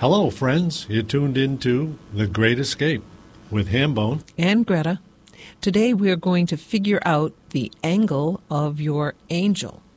Hello, friends. You're tuned into The Great Escape with Hambone. And Greta. Today we are going to figure out the angle of your angel.